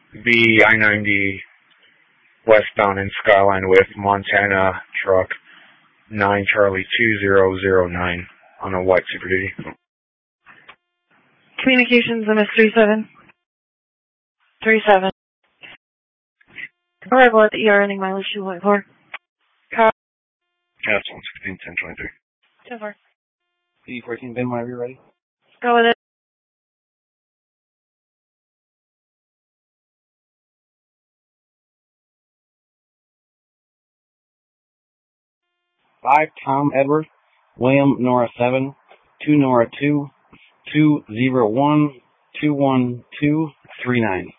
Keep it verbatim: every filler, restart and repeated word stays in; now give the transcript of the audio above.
B I ninety westbound in Skyline with Montana truck nine Charlie two zero zero nine on a white Super Duty. Communications M S three seven. three seven. Arrival at the E R ending mileage two point four. Car. Yes, one sixteen ten twenty-three. ten four. E fourteen bin whenever you're ready. Go with it. Five Tom Edward, William Nora seven, two Nora two, two zero one, two one two three nine.